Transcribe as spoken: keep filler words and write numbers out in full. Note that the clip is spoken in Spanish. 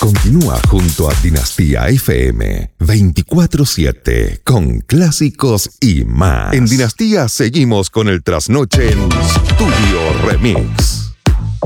Continúa junto a Dinastía F M veinticuatro siete con clásicos y más. En Dinastía seguimos con el trasnoche en Studio Remix.